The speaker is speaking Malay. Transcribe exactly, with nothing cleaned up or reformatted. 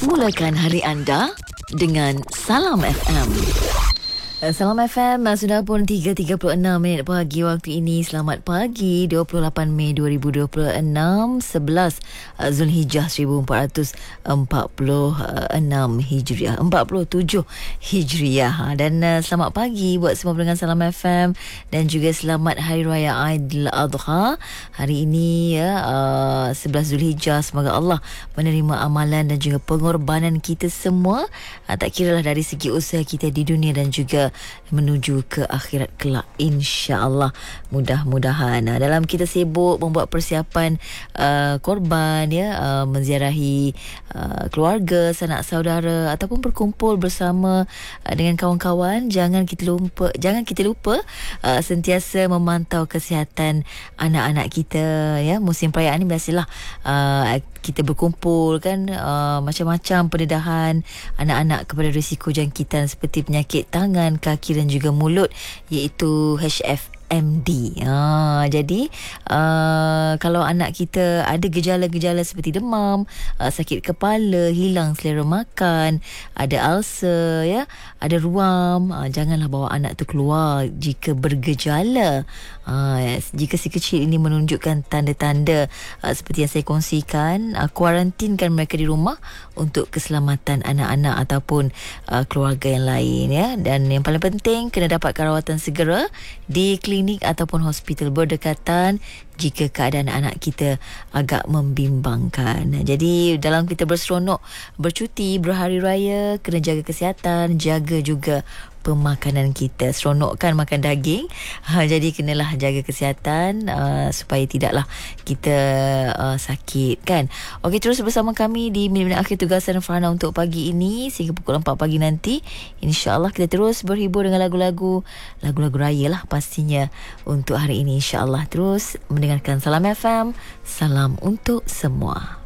Mulakan hari anda dengan Salam F M. Salam F M, sudah pun tiga tiga puluh enam minit pagi waktu ini. Selamat pagi, dua puluh lapan Mei dua ribu dua puluh enam, sebelas Zulhijjah seribu empat ratus empat puluh enam Hijriah, empat puluh tujuh Hijriah. Dan uh, selamat pagi buat semua pendengar Salam F M dan juga selamat Hari Raya Aidiladha. Hari ini ya, uh, sebelas Zulhijjah. Semoga Allah menerima amalan dan juga pengorbanan kita semua, uh, tak kiralah dari segi usaha kita di dunia dan juga menuju ke akhirat kelak, insya-Allah. Mudah-mudahan uh, dalam kita sibuk membuat persiapan uh, korban ya, uh, menziarahi uh, keluarga, sanak saudara ataupun berkumpul bersama uh, dengan kawan-kawan, jangan kita lupa jangan kita lupa uh, sentiasa memantau kesihatan anak-anak kita ya. Musim perayaan ni biasalah uh, kita berkumpul kan, uh, macam-macam pendedahan anak-anak kepada risiko jangkitan seperti penyakit tangan, kaki dan juga mulut, iaitu H F M D. Ha, jadi uh, kalau anak kita ada gejala-gejala seperti demam, uh, sakit kepala, hilang selera makan, ada ulcer ya, ada ruam, uh, janganlah bawa anak tu keluar jika bergejala. Uh, jika si kecil ini menunjukkan tanda-tanda uh, seperti yang saya kongsikan, uh, kuarantinkan mereka di rumah untuk keselamatan anak-anak ataupun uh, keluarga yang lain ya. Dan yang paling penting, kena dapatkan rawatan segera di klinik ataupun hospital berdekatan jika keadaan anak kita agak membimbangkan. Jadi dalam kita berseronok bercuti berhari raya, kena jaga kesihatan, jaga juga pemakanan kita. Seronok kan makan daging, ha, jadi kenalah jaga kesihatan uh, supaya tidaklah kita uh, sakit kan. Okey, terus bersama kami di minit-minit akhir tugasan Farhana untuk pagi ini sehingga pukul empat pagi nanti. InsyaAllah kita terus berhibur dengan lagu-lagu Lagu-lagu raya lah pastinya untuk hari ini, insyaAllah. Terus mendengarkan Salam F M. Salam untuk semua.